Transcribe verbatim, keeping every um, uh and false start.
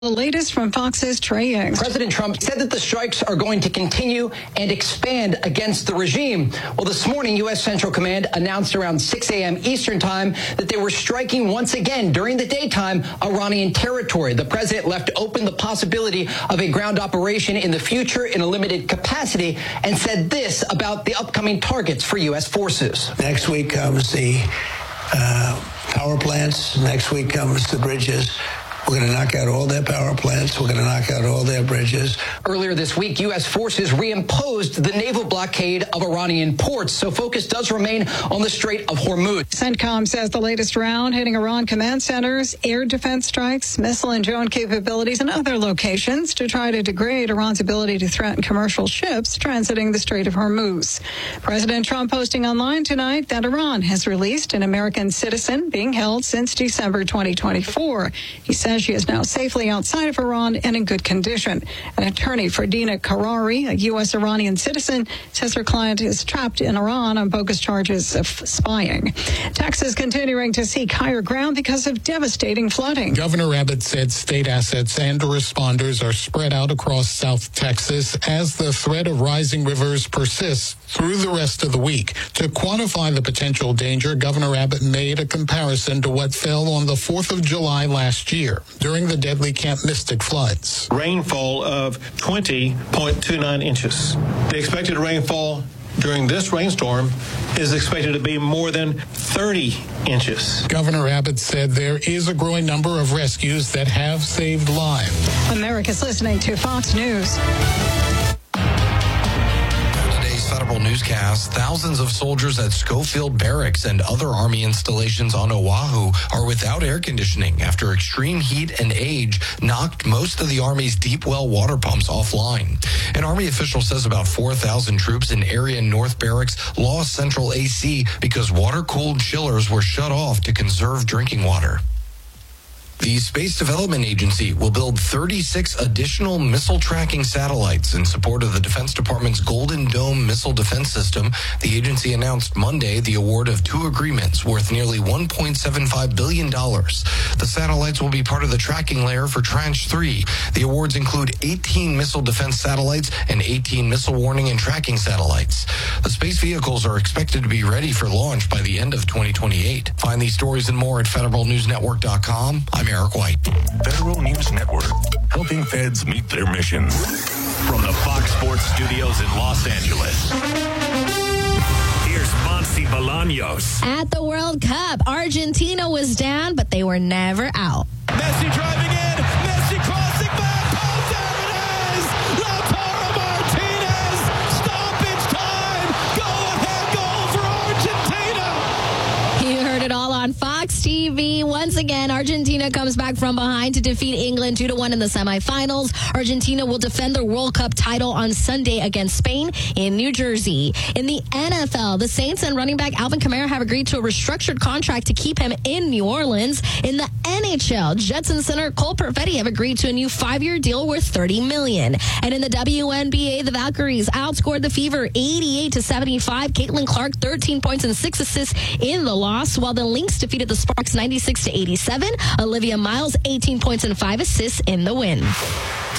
The latest from Fox's Trey Yingst. President Trump said that the strikes are going to continue and expand against the regime. Well, this morning, U S Central Command announced around six a.m. Eastern time that they were striking once again during the daytime Iranian territory. The president left open the possibility of a ground operation in the future in a limited capacity and said this about the upcoming targets for U S forces. Next week comes the uh, power plants. Next week comes the bridges. We're going to knock out all their power plants. We're going to knock out all their bridges. Earlier this week, U S forces reimposed the naval blockade of Iranian ports, so focus does remain on the Strait of Hormuz. CENTCOM says the latest round hitting Iran command centers, air defense strikes, missile and drone capabilities, and other locations to try to degrade Iran's ability to threaten commercial ships transiting the Strait of Hormuz. President Trump posting online tonight that Iran has released an American citizen being held since December twenty twenty-four. He says she is now safely outside of Iran and in good condition. An attorney for Dina Karari, a U S Iranian citizen, says her client is trapped in Iran on bogus charges of spying. Texas continuing to seek higher ground because of devastating flooding. Governor Abbott said state assets and responders are spread out across South Texas as the threat of rising rivers persists through the rest of the week. To quantify the potential danger, Governor Abbott made a comparison to what fell on the fourth of July last year during the deadly Camp Mystic floods. Rainfall of twenty point two nine inches. The expected rainfall during this rainstorm is expected to be more than thirty inches. Governor Abbott said there is a growing number of rescues that have saved lives. America's listening to Fox News. Federal newscast, thousands of soldiers at Schofield Barracks and other Army installations on Oahu are without air conditioning after extreme heat and age knocked most of the Army's deep well water pumps offline. An Army official says about four thousand troops in area North Barracks lost central A C because water-cooled chillers were shut off to conserve drinking water. The Space Development Agency will build thirty-six additional missile tracking satellites in support of the Defense Department's Golden Dome missile defense system. The agency announced Monday the award of two agreements worth nearly one point seven five billion dollars. The satellites will be part of the tracking layer for Tranche three. The awards include eighteen missile defense satellites and eighteen missile warning and tracking satellites. The space vehicles are expected to be ready for launch by the end of twenty twenty-eight. Find these stories and more at federal news network dot com. I'm Eric White. Federal News Network, helping feds meet their mission. From the Fox Sports Studios in Los Angeles, here's Monty Bolaños. At the World Cup, Argentina was down, but they were never out. Messi driving in, Messi crossing back, oh, there it is! Lautaro Martinez, stoppage time, go-ahead goal for Argentina! You heard it all on Fox T V. Once again, Argentina comes back from behind to defeat England two to one in the semifinals. Argentina will defend their World Cup title on Sunday against Spain in New Jersey. In the N F L, the Saints and running back Alvin Kamara have agreed to a restructured contract to keep him in New Orleans. In the N H L, Jets and center Cole Perfetti have agreed to a new five-year deal worth thirty million dollars. And in the W N B A, the Valkyries outscored the Fever eighty-eight to seventy-five. Caitlin Clark, thirteen points and six assists in the loss, while the Lynx defeated the Sparks ninety-six to eighty-seven. Olivia Miles, eighteen points and five assists in the win.